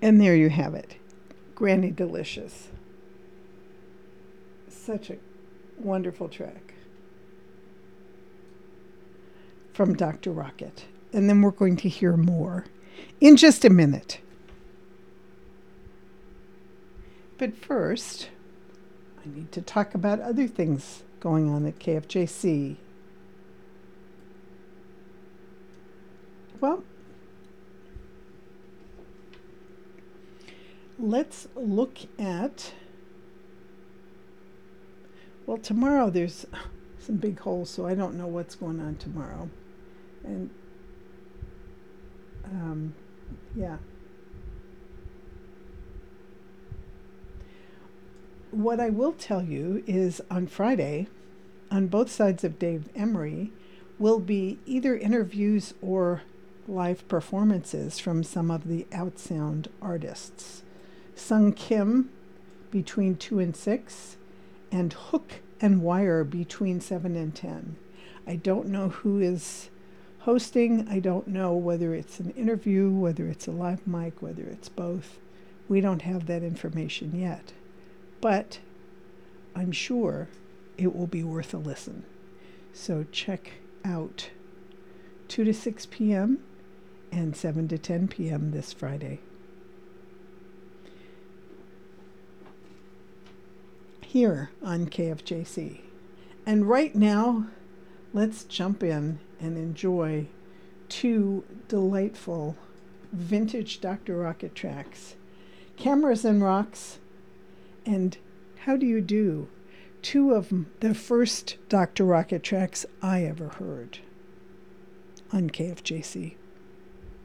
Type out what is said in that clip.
And there you have it. Granny Delicious. Such a wonderful track from Dr. Rocket. And then we're going to hear more in just a minute. But first, I need to talk about other things going on at KFJC. Well, let's look at, well, tomorrow there's some big holes, so I don't know what's going on tomorrow. And yeah. What I will tell you is on Friday, on both sides of Dave Emery, will be either interviews or live performances from some of the Outsound artists. Sung Kim between 2 and 6, and Hook and Wire between 7 and 10. I don't know who is hosting. I don't know whether it's an interview, whether it's a live mic, whether it's both. We don't have that information yet. But I'm sure it will be worth a listen. So check out 2 to 6 p.m. and 7 to 10 p.m. this Friday. Here on KFJC. And right now, let's jump in and enjoy 2 delightful vintage Dr. Rocket tracks. Cameras and Rocks and How Do You Do? 2 of the first Dr. Rocket tracks I ever heard on KFJC.